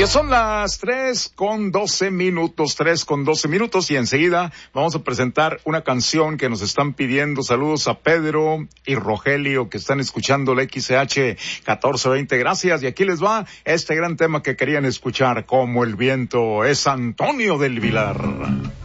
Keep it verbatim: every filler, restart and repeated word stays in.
Ya son las tres con doce minutos, tres con doce minutos y enseguida vamos a presentar una canción que nos están pidiendo. Saludos a Pedro y Rogelio que están escuchando la X C H catorce veinte. Gracias. Y aquí les va este gran tema que querían escuchar, Como el viento. Es Antonio del Vilar.